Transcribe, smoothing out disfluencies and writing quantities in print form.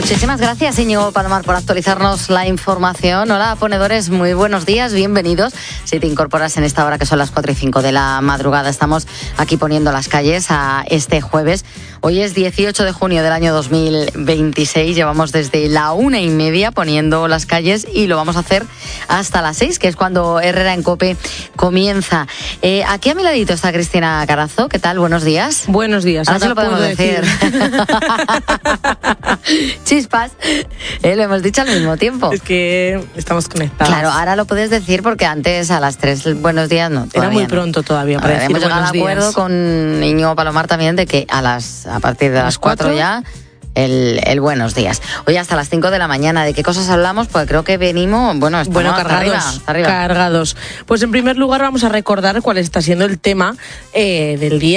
Muchísimas gracias, Íñigo Palomar, por actualizarnos la información. Hola, ponedores, muy buenos días, bienvenidos. Si te incorporas en esta hora, que son las 4:05 de la madrugada, estamos aquí poniendo las calles a este jueves. Hoy es 18 de junio del año 2026. Llevamos desde la 1:30 poniendo las calles y lo vamos a hacer hasta las 6, que es cuando Herrera en COPE comienza. Aquí a mi ladito está Cristina Carazo. ¿Qué tal? Buenos días. Buenos días. Ahora sí lo podemos decir. Chispas. Lo hemos dicho al mismo tiempo. Es que estamos conectados. Claro, ahora lo puedes decir porque antes a las 3 buenos días no. Era muy pronto todavía para decir hemos llegado al acuerdo con Íñigo Palomar también de que a partir de las 4 ya el buenos días. Hoy hasta las 5 de la mañana. ¿De qué cosas hablamos? Pues creo que venimos, cargados. Cargados. Pues en primer lugar vamos a recordar cuál está siendo el tema del día.